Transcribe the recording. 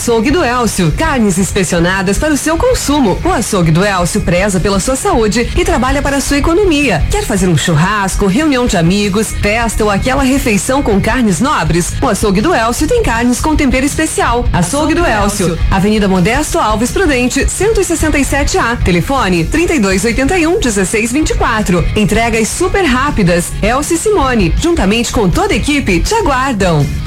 Açougue do Elcio, carnes inspecionadas para o seu consumo. O Açougue do Elcio preza pela sua saúde e trabalha para a sua economia. Quer fazer um churrasco, reunião de amigos, festa ou aquela refeição com carnes nobres? O Açougue do Elcio tem carnes com tempero especial. Açougue do Elcio, Avenida Modesto Alves Prudente, 167A. Telefone 3281-1624. Entregas super rápidas. Elcio e Simone, juntamente com toda a equipe, te aguardam.